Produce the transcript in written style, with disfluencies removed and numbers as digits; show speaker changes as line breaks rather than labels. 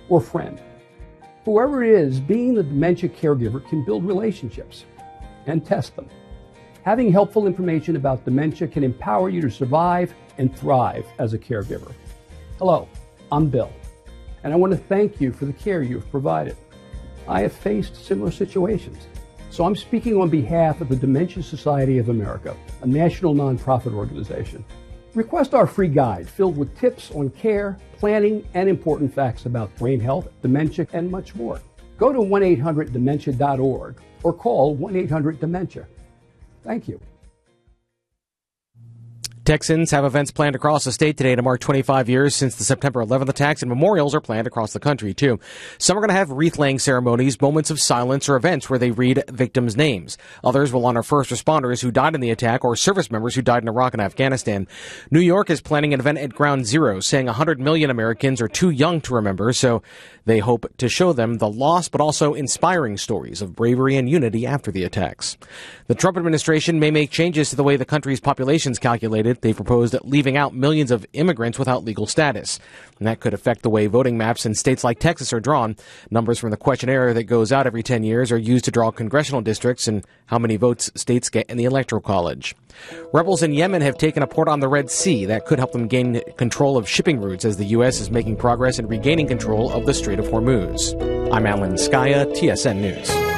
or friend. Whoever it is, being the dementia caregiver can build relationships and test them. Having helpful information about dementia can empower you to survive and thrive as a caregiver. Hello, I'm Bill, and I want to thank you for the care you have provided. I have faced similar situations, so I'm speaking on behalf of the Dementia Society of America, a national nonprofit organization. Request our free guide filled with tips on care, planning, and important facts about brain health, dementia, and much more. Go to 1-800-DEMENTIA.org or call 1-800-DEMENTIA. Thank you.
Texans have events planned across the state today to mark 25 years since the September 11th attacks, and memorials are planned across the country, too. Some are going to have wreath-laying ceremonies, moments of silence, or events where they read victims' names. Others will honor first responders who died in the attack or service members who died in Iraq and Afghanistan. New York is planning an event at Ground Zero, saying 100 million Americans are too young to remember, so they hope to show them the loss but also inspiring stories of bravery and unity after the attacks. The Trump administration may make changes to the way the country's population is calculated. They proposed leaving out millions of immigrants without legal status. And that could affect the way voting maps in states like Texas are drawn. Numbers from the questionnaire that goes out every 10 years are used to draw congressional districts and how many votes states get in the Electoral College. Rebels in Yemen have taken a port on the Red Sea that could help them gain control of shipping routes as the U.S. is making progress in regaining control of the Strait of Hormuz. I'm Alan Skaya, TSN News.